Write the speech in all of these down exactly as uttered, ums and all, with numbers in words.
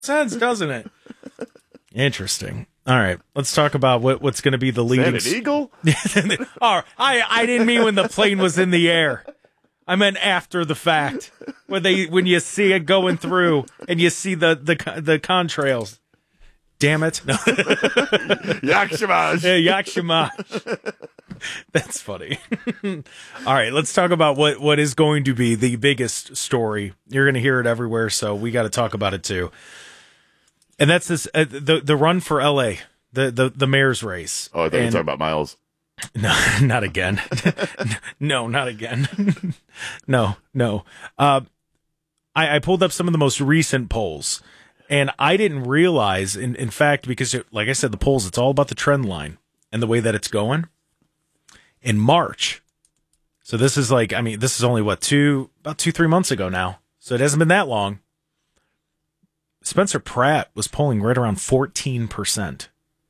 sense, doesn't it? Interesting. All right, let's talk about what, what's going to be the leading. Is that an eagle? Oh, I I didn't mean when the plane was in the air. I meant after the fact, when they when you see it going through and you see the the the contrails. Damn it! No. Yakshamash. Yeah, Yakshamash. That's funny. All right, let's talk about what, what is going to be the biggest story. You're going to hear it everywhere, so we got to talk about it too. And that's this uh, the the run for L A, the the, the mayor's race. Oh, I thought you were talking about Miles. No, not again. No, not again. no, no. Uh, I, I pulled up some of the most recent polls. And I didn't realize, in, in fact, because, it, like I said, the polls, it's all about the trend line and the way that it's going. In March, so this is like, I mean, this is only, what, two, about two, three months ago now. So it hasn't been that long. Spencer Pratt was polling right around fourteen percent.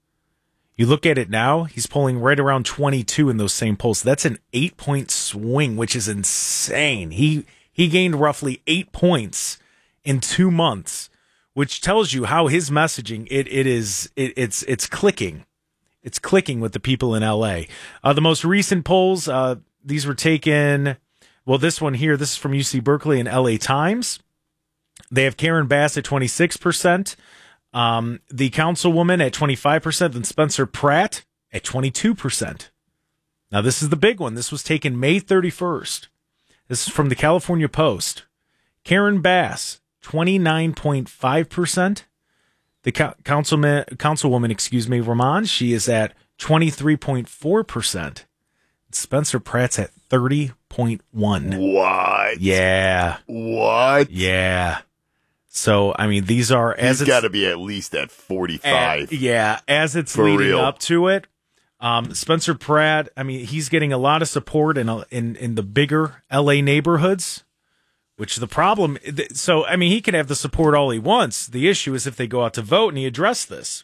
You look at it now, he's polling right around twenty-two in those same polls. That's an eight-point swing, which is insane. He he gained roughly eight points in two months. Which tells you how his messaging it it is it, it's it's clicking, it's clicking with the people in L A. Uh, the most recent polls, uh, these were taken. Well, this one here, this is from U C Berkeley and L A Times. They have Karen Bass at twenty-six percent, um, the councilwoman at twenty-five percent, and Spencer Pratt at twenty-two percent. Now, this is the big one. This was taken May thirty-first. This is from the California Post. Karen Bass. twenty-nine point five percent. The co- councilman, councilwoman, excuse me, Ramon, she is at twenty-three point four percent. Spencer Pratt's at thirty point one. What? Yeah. What? Yeah. So, I mean, these are as He's got to be at least at forty-five. At, yeah, as it's For leading real. up to it. Um, Spencer Pratt, I mean, he's getting a lot of support in a, in in the bigger L A neighborhoods. Which the problem, so, I mean, he can have the support all he wants. The issue is if they go out to vote, and he addressed this.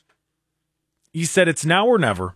He said it's now or never.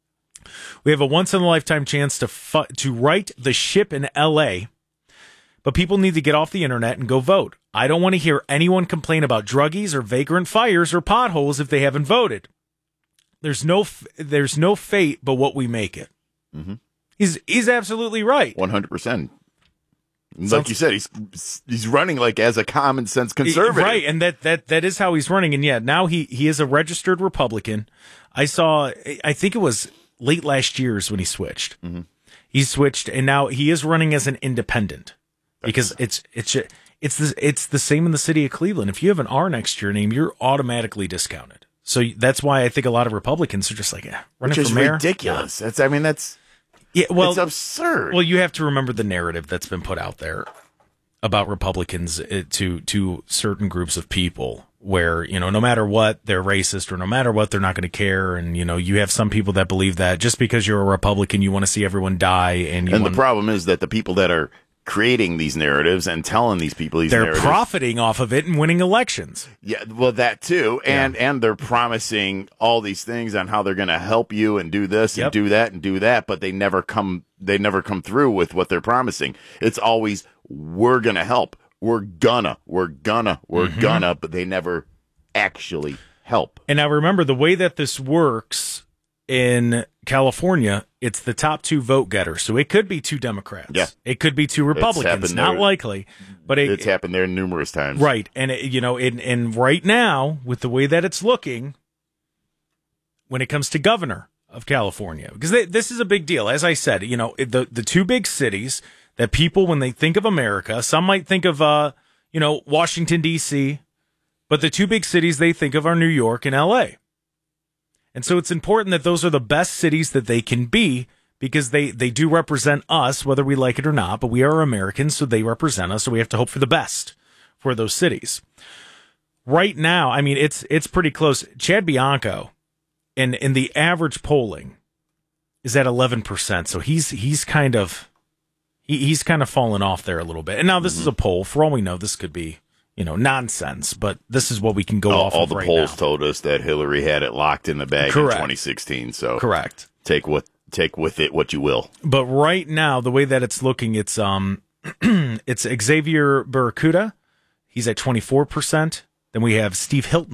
We have a once-in-a-lifetime chance to fu- to right the ship in L A, but people need to get off the internet and go vote. I don't want to hear anyone complain about druggies or vagrant fires or potholes if they haven't voted. There's no f- there's no fate but what we make it. Mm-hmm. He's he's absolutely right. one hundred percent. Like Sounds- you said, he's he's running like as a common sense conservative. Right, and that, that, that is how he's running. And yeah, now he, he is a registered Republican. I saw, I think it was late last year's when he switched. Mm-hmm. He switched, and now he is running as an independent because it's it's it's the, it's the same in the city of Cleveland. If you have an R next to your name, you're automatically discounted. So that's why I think a lot of Republicans are just like, eh, running Which is for mayor? ridiculous. That's I mean that's Yeah, well, it's absurd. Well, you have to remember the narrative that's been put out there about Republicans uh, to to certain groups of people where, you know, no matter what, they're racist, or no matter what, they're not going to care. And, you know, you have some people that believe that just because you're a Republican, you want to see everyone die. And, you and want, the problem is that the people that are creating these narratives and telling these people these they're narratives, profiting off of it and winning elections. yeah, well, that too, and yeah. and they're promising all these things on how they're going to help you and do this Yep. and do that and do that, but they never come. They never come through with what they're promising. It's always we're going to help, we're gonna, we're gonna, we're Mm-hmm. gonna, but they never actually help. And now remember, the way that this works in California, it's the top two vote getters. So it could be two Democrats. Yeah. It could be two Republicans. happened Not there. likely, but it, It's happened there numerous times. right. And it, you know, and, and right now, with the way that it's looking, when it comes to governor of California, because they, this is a big deal. As I said, you know, the the two big cities that people, when they think of America, some might think of, uh, you know, Washington D C, but the two big cities they think of are New York and L A. And so it's important that those are the best cities that they can be, because they, they do represent us, whether we like it or not, but we are Americans, so they represent us, so we have to hope for the best for those cities. Right now, I mean, it's it's pretty close. Chad Bianco, in, in the average polling, is at eleven percent, so he's he's kind of he, he's kind of fallen off there a little bit. And now this mm-hmm. is a poll. For all we know, this could be, you know, nonsense, but this is what we can go all, off all of the right polls now. told us that Hillary had it locked in the bag Correct. in twenty sixteen. So Correct. Take what take with it what you will. But right now, the way that it's looking, it's um, it's Xavier Barracuda. He's at twenty-four percent. Then we have Steve Hilton